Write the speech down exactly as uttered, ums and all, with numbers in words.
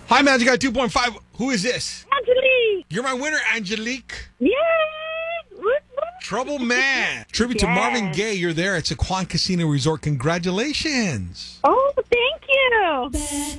Hi, Magic Guy two point five. Who is this? Angelique. You're my winner, Angelique. Yay! Whoop, whoop. Trouble Man. Tribute to Yes. Marvin Gaye. You're there at Sequan Casino Resort. Congratulations. Oh, thank you.